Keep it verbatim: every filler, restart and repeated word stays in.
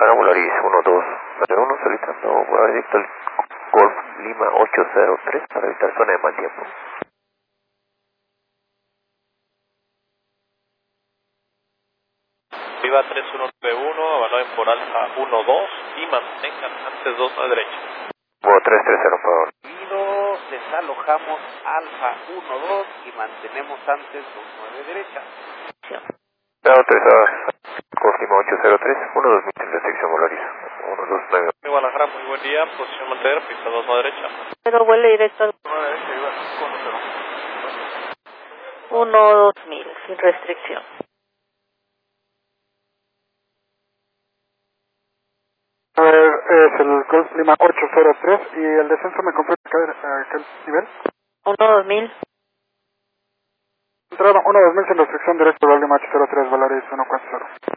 Guadalajara, Volaris uno dos uno, solicitando vuelo directo al Golf Lima ocho cero tres para evitar zona de mal tiempo. Viva tres uno nueve uno, avaluen por Alfa uno dos y mantengan antes dos a la derecha. Vuelo tres tres cero, por favor. Pido, desalojamos Alfa uno dos y mantenemos antes dos nueve derecha. Bravo autorizado, Golf Lima ocho cero tres, uno dos mil sin restricción, Volaris uno dos nueve. Guadalajara, muy buen día, posición mantener, pista dos a la derecha. Pero vuelo directo al uno dos mil, sin restricción. A ver, es el Golf Lima ocho cero tres y el descenso me confirma a qué nivel. uno dos mil. Entrada uno dos mil sin restricción, directo Golf Lima ocho cero tres, Volaris uno cuatro cero.